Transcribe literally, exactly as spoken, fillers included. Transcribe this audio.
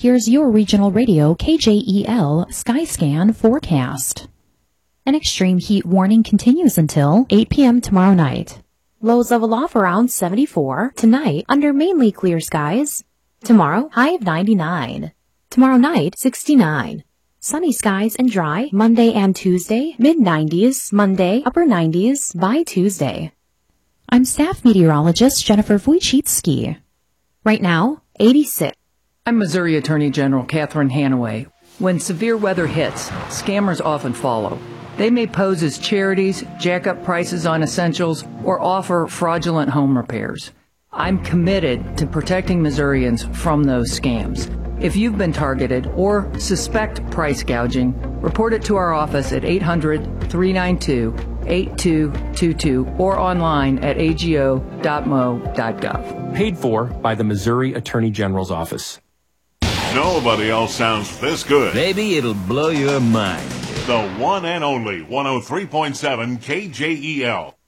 Here's your regional radio K J E L Skyscan forecast. An extreme heat warning continues until eight p.m. tomorrow night. Lows level off around seventy-four. Tonight, under mainly clear skies. Tomorrow, high of ninety-nine. Tomorrow night, sixty-nine. Sunny skies and dry Monday and Tuesday, mid nineties. Monday, upper nineties by Tuesday. I'm staff meteorologist Jennifer Wojcicki. Right now, eighty-six. I'm Missouri Attorney General Catherine Hanaway. When severe weather hits, scammers often follow. They may pose as charities, jack up prices on essentials, or offer fraudulent home repairs. I'm committed to protecting Missourians from those scams. If you've been targeted or suspect price gouging, report it to our office at eight hundred, three nine two, eight two two two or online at a g o dot m o dot gov. Paid for by the Missouri Attorney General's office. Nobody else sounds this good. Maybe it'll blow your mind. The one and only one oh three point seven K J E L.